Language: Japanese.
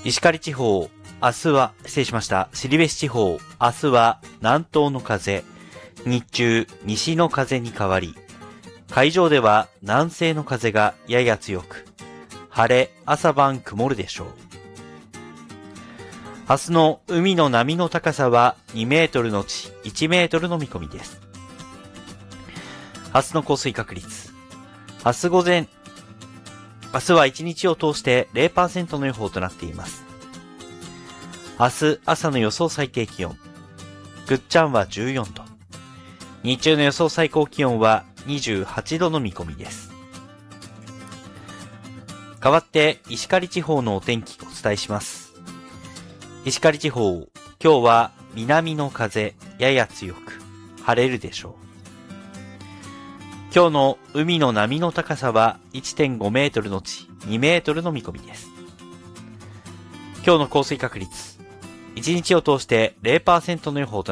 石狩地方、後志地方、明日は南東の風、日中西の風に変わり、海上では南西の風がやや強く、晴れ、朝晩曇るでしょう。明日の海の波の高さは2メートルのち1メートルの見込みです。明日の降水確率。明日は1日を通して 0% の予報となっています。明日朝の予想最低気温。ぐっちゃんは14度。日中の予想最高気温は28度の見込みです。代わって石狩地方のお天気お伝えします。石狩地方、今日は南の風やや強く晴れるでしょう。今日の海の波の高さは 1.5 メートルのち2メートルの見込みです。今日の降水確率、1日を通して 0% の予報となっています。